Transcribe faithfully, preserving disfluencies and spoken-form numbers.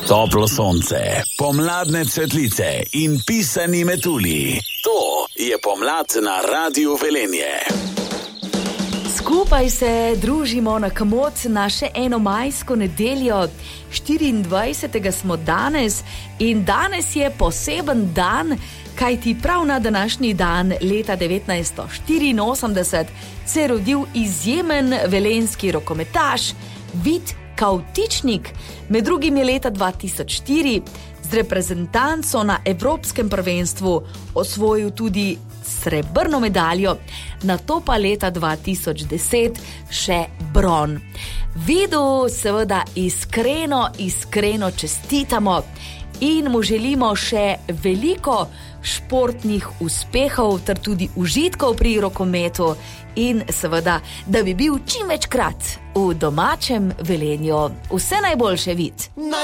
Toplo sonce, pomladne cvetlice in pisani metulji. To je pomlad na Radiu Velenje. Skupaj se družimo na komot na še eno majsko nedeljo. štiriindvajsetega smo danes in danes je poseben dan, kajti prav na današnji dan leta devetnajststo štiriinosemdeset se je rodil izjemen velenjski rokometaš Vid Kavtičnik. Med drugim je leta dva tisoč štiri z reprezentanco na Evropskem prvenstvu osvojil tudi srebrno medaljo, nato pa leta dva tisoč deset še bron. Vidu seveda iskreno, iskreno čestitamo in mu želimo še veliko športnih uspehov ter tudi užitkov pri rokometu in seveda, da bi bil čim večkrat v domačem Velenju. Vse najboljše, Vid.